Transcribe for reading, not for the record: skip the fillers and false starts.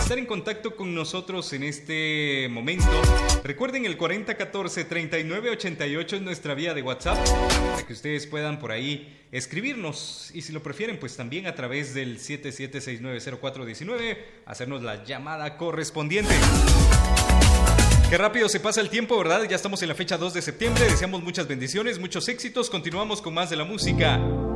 estar en contacto con nosotros en este momento, recuerden el 4014-3988 es nuestra vía de WhatsApp, para que ustedes puedan por ahí escribirnos, y si lo prefieren, pues también a través del 77690419, hacernos la llamada correspondiente. Qué rápido se pasa el tiempo, ¿verdad? Ya estamos en la fecha 2 de septiembre, deseamos muchas bendiciones, muchos éxitos, continuamos con más de la música